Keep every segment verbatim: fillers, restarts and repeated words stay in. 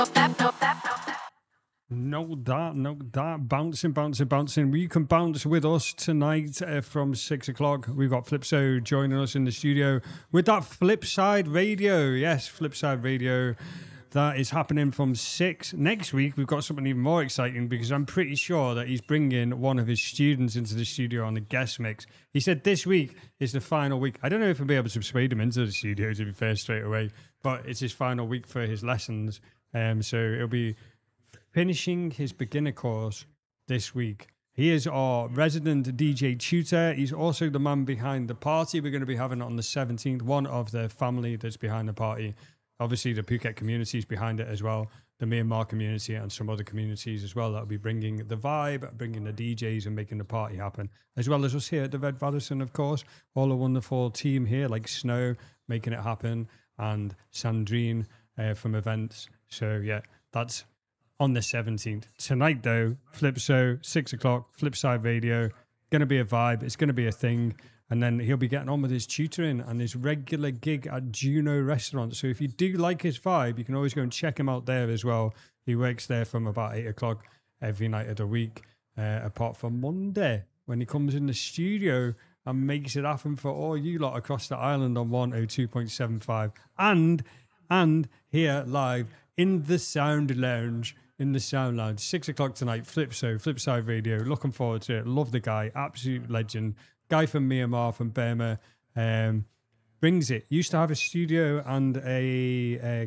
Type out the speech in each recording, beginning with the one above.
No doubt, no doubt. Bouncing, bouncing, bouncing. You can bounce with us tonight uh, from six o'clock. We've got Flipso joining us in the studio with that Flipside Radio. Yes, Flipside Radio. That is happening from six. Next week, we've got something even more exciting because I'm pretty sure that he's bringing one of his students into the studio on the guest mix. He said this week is the final week. I don't know if we'll be able to persuade him into the studio, to be fair, straight away, but it's his final week for his lessons. Um, so it'll be finishing his beginner course this week. He is our resident D J tutor. He's also the man behind the party. We're going to be having it on the seventeenth. One of the family that's behind the party. Obviously, the Phuket community is behind it as well. The Myanmar community and some other communities as well. That'll be bringing the vibe, bringing the D Js and making the party happen. As well as us here at the Red Radisson, of course. All a wonderful team here like Snow making it happen and Sandrine uh, from events. So, yeah, that's on the seventeenth. Tonight, though, Flipso, six o'clock, Flipside Radio. Going to be a vibe. It's going to be a thing. And then he'll be getting on with his tutoring and his regular gig at Juno Restaurant. So if you do like his vibe, you can always go and check him out there as well. He works there from about eight o'clock every night of the week, uh, apart from Monday, when he comes in the studio and makes it happen for all you lot across the island on one oh two point seven five. And, and here live in the Sound Lounge. In the Sound Lounge, six o'clock tonight, Flipso, Flipside Radio. Looking forward to it. Love the guy, absolute legend. Guy from Myanmar, from Burma, um, brings it. Used to have a studio and a, a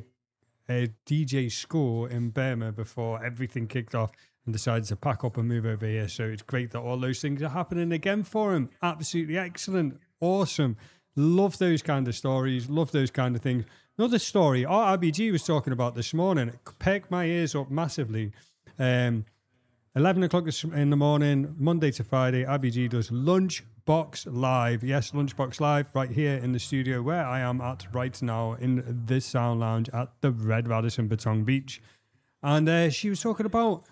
a D J school in Burma before everything kicked off and decided to pack up and move over here. So it's great that all those things are happening again for him. Absolutely excellent. Awesome. Love those kind of stories. Love those kind of things. Another story our R B G was talking about this morning. It perked my ears up massively. Um, eleven o'clock in the morning, Monday to Friday, R B G does Lunchbox Live. Yes, Lunchbox Live right here in the studio where I am at right now in this Sound Lounge at the Red Radisson Patong Beach. And uh, she was talking about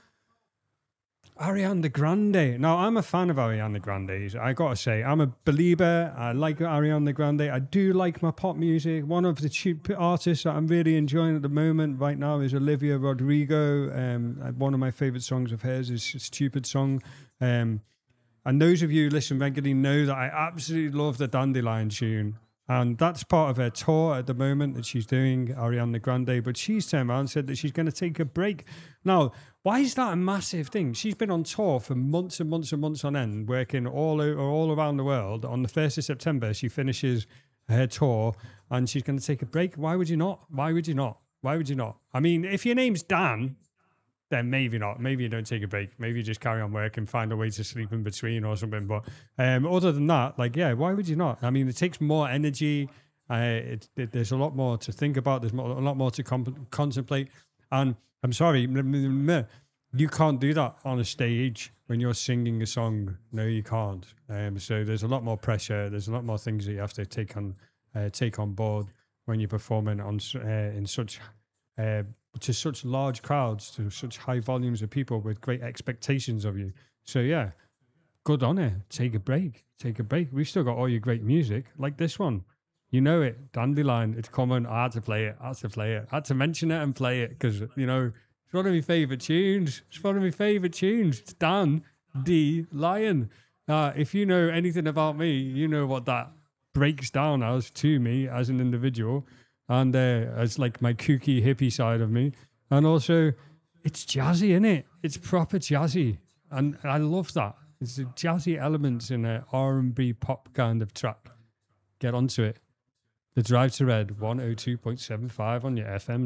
Ariana Grande. Now, I'm a fan of Ariana Grande. I got to say, I'm a believer. I like Ariana Grande. I do like my pop music. One of the cheap artists that I'm really enjoying at the moment right now is Olivia Rodrigo. Um, one of my favorite songs of hers is Stupid Song. Um, and those of you who listen regularly know that I absolutely love the Dandelion tune. And that's part of her tour at the moment that she's doing, Ariana Grande. But she's turned around and said that she's going to take a break. Now, why is that a massive thing? She's been on tour for months and months and months on end, working all over, all around the world. On the first of September, she finishes her tour and she's going to take a break. Why would you not? Why would you not? Why would you not? I mean, if your name's Dan, then maybe not. Maybe you don't take a break. Maybe you just carry on working, find a way to sleep in between or something. But um, other than that, like, yeah, why would you not? I mean, it takes more energy. Uh, it, it, there's a lot more to think about. There's more, a lot more to comp- contemplate. And I'm sorry, you can't do that on a stage when you're singing a song. No, you can't. Um, so there's a lot more pressure. There's a lot more things that you have to take on uh, take on board when you're performing on uh, in such uh, to such large crowds, to such high volumes of people with great expectations of you. So yeah, good on it. Take a break. Take a break. We've still got all your great music, like this one. You know it, Dandelion. It's common. I had to play it. I had to play it. I had to mention it and play it because, you know, it's one of my favourite tunes. It's one of my favourite tunes. It's Dan D. Lion. Uh, if you know anything about me, you know what that breaks down as to me as an individual and uh, as like my kooky hippie side of me. And also, it's jazzy, innit? It's proper jazzy. And I love that. It's a jazzy elements in an R and B pop kind of track. Get onto it. The Drive to Red, one oh two point seven five on your F M